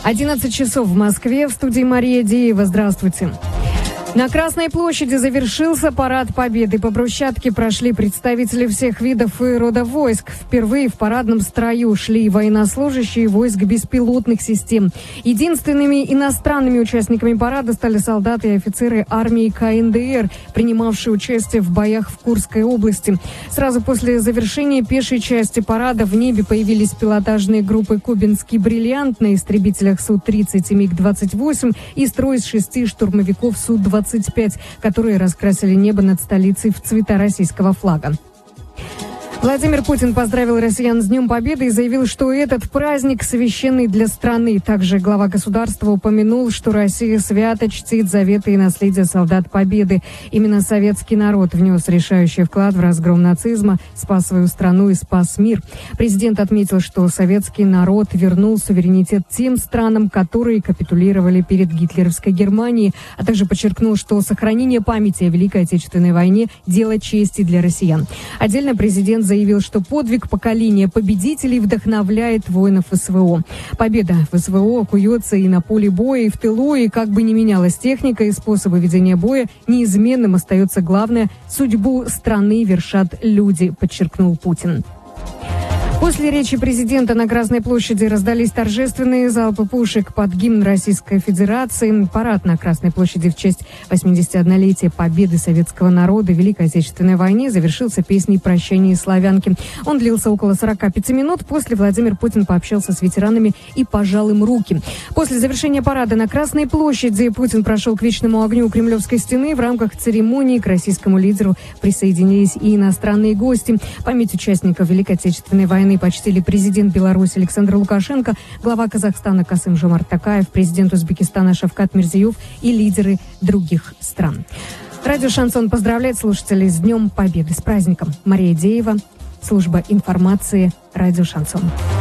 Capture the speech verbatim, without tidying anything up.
одиннадцать часов в Москве. В студии Мария Деева. Здравствуйте. На Красной площади завершился парад Победы. По брусчатке прошли представители всех видов и родов войск. Впервые в парадном строю шли военнослужащие войск беспилотных систем. Единственными иностранными участниками парада стали солдаты и офицеры армии ка эн дэ эр, принимавшие участие в боях в Курской области. Сразу после завершения пешей части парада в небе появились пилотажные группы «Кубинский бриллиант» на истребителях Су тридцать и Миг двадцать восемь и строй из шести штурмовиков Су двадцать пять, которые раскрасили небо над столицей в цвета российского флага. Владимир Путин поздравил россиян с Днем Победы и заявил, что этот праздник священный для страны. Также глава государства упомянул, что Россия свято чтит заветы и наследие солдат Победы. Именно советский народ внес решающий вклад в разгром нацизма, спас свою страну и спас мир. Президент отметил, что советский народ вернул суверенитет тем странам, которые капитулировали перед гитлеровской Германией, а также подчеркнул, что сохранение памяти о Великой Отечественной войне – дело чести для россиян. Отдельно президент заявил, что подвиг поколения победителей вдохновляет воинов эс вэ о. Победа в эс вэ о куется и на поле боя, и в тылу, и как бы ни менялась техника и способы ведения боя, неизменным остается главное – судьбу страны вершат люди, подчеркнул Путин. После речи президента на Красной площади раздались торжественные залпы пушек под гимн Российской Федерации. Парад на Красной площади в честь восьмидесятилетия победы советского народа в Великой Отечественной войне завершился песней «Прощание славянки». Он длился около сорока пяти минут. После Владимир Путин пообщался с ветеранами и пожал им руки. После завершения парада на Красной площади Путин прошел к вечному огню у Кремлевской стены. В рамках церемонии к российскому лидеру присоединились и иностранные гости. Память участников Великой Отечественной войны почтили президент Беларуси Александр Лукашенко, глава Казахстана Касым-Жомарт Токаев, президент Узбекистана Шавкат Мирзиёв и лидеры других стран. Радио «Шансон» поздравляет слушателей с Днем Победы, с праздником. Мария Деева, служба информации, Радио «Шансон».